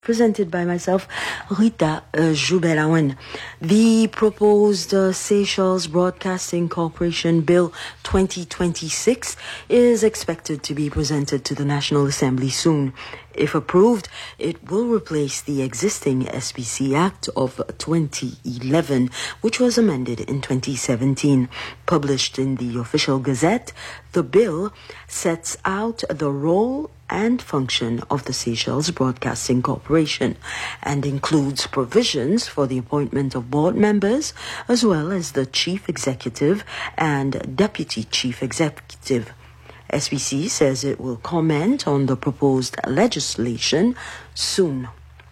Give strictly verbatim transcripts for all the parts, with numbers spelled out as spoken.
Presented by myself, Rita uh, Joubelawan. The proposed uh, Seychelles Broadcasting Corporation Bill twenty twenty-six is expected to be presented to the National Assembly soon. If approved, it will replace the existing S B C Act of twenty eleven, which was amended in twenty seventeen. Published in the Official Gazette, the bill sets out the role and function of the Seychelles Broadcasting Corporation and includes provisions for the appointment of board members as well as the chief executive and deputy chief executive. S B C says it will comment on the proposed legislation soon.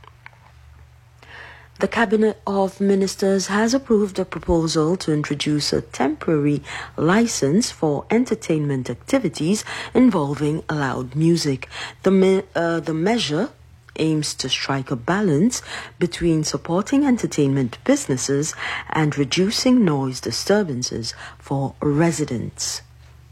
The Cabinet of Ministers has approved a proposal to introduce a temporary license for entertainment activities involving loud music. The, me- uh, the measure aims to strike a balance between supporting entertainment businesses and reducing noise disturbances for residents.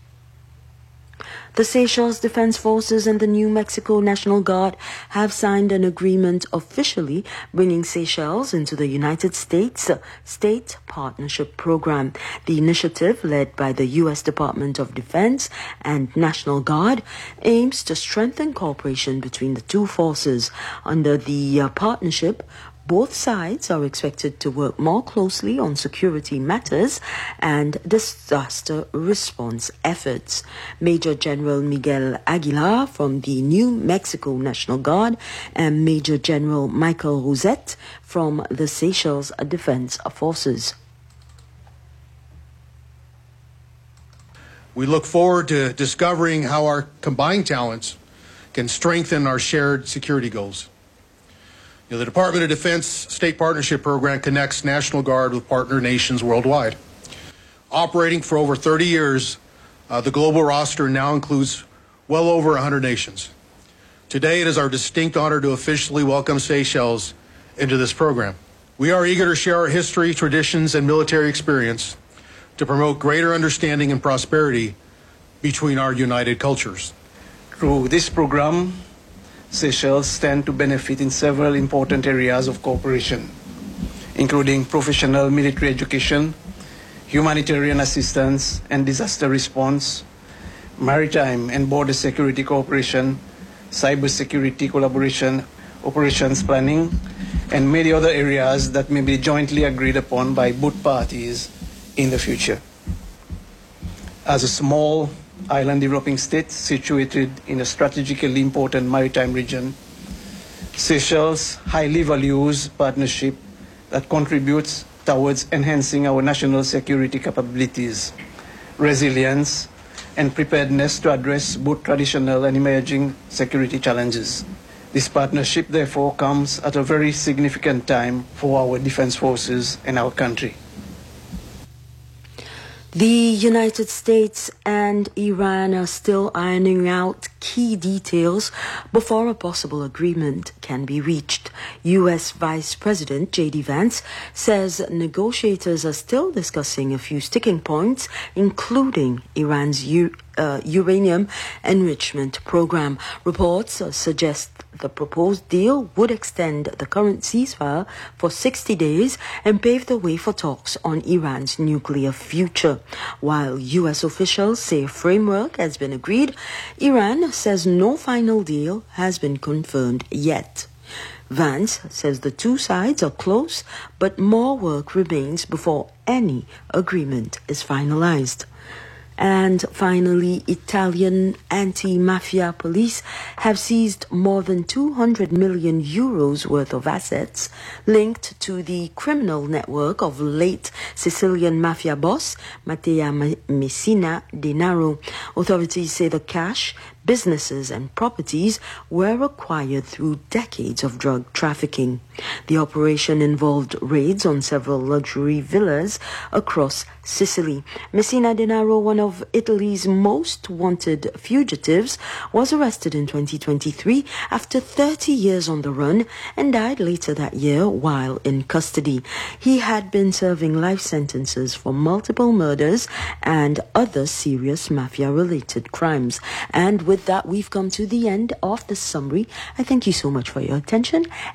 The Seychelles Defense Forces and the New Mexico National Guard have signed an agreement officially bringing Seychelles into the United States State Partnership Program. The initiative, led by the U S Department of Defense and National Guard, aims to strengthen cooperation between the two forces. Under the uh, partnership, both sides are expected to work more closely on security matters and disaster response efforts. Major General Miguel Aguilar from the New Mexico National Guard and Major General Michael Rosette from the Seychelles Defense Forces. We look forward to discovering how our combined talents can strengthen our shared security goals. You know, the Department of Defense State Partnership Program connects National Guard with partner nations worldwide. Operating for over thirty years, uh, the global roster now includes well over one hundred nations. Today, it is our distinct honor to officially welcome Seychelles into this program. We are eager to share our history, traditions, and military experience to promote greater understanding and prosperity between our united cultures. Through this program, Seychelles stand to benefit in several important areas of cooperation, including professional military education, humanitarian assistance and disaster response, maritime and border security cooperation, cybersecurity collaboration, operations planning, and many other areas that may be jointly agreed upon by both parties in the future. As a small island developing state situated in a strategically important maritime region, Seychelles highly values partnership that contributes towards enhancing our national security capabilities, resilience, and preparedness to address both traditional and emerging security challenges. This partnership, therefore, comes at a very significant time for our defense forces and our country. The United States and Iran are still ironing out key details before a possible agreement can be reached. U S Vice President J D Vance says negotiators are still discussing a few sticking points, including Iran's u- uh, uranium enrichment program. Reports uh, suggest the proposed deal would extend the current ceasefire for sixty days and pave the way for talks on Iran's nuclear future. While U S officials say a framework has been agreed, Iran says no final deal has been confirmed yet. Vance says the two sides are close, but more work remains before any agreement is finalized. And finally, Italian anti-mafia police have seized more than two hundred million euros worth of assets linked to the criminal network of late Sicilian mafia boss Matteo Messina Denaro. Authorities say the cash, businesses and properties were acquired through decades of drug trafficking. The operation involved raids on several luxury villas across Sicily. Messina Denaro, one of Italy's most wanted fugitives, was arrested in twenty twenty-three after thirty years on the run and died later that year while in custody. He had been serving life sentences for multiple murders and other serious mafia-related crimes. And with with that, we've come to the end of the summary. I thank you so much for your attention.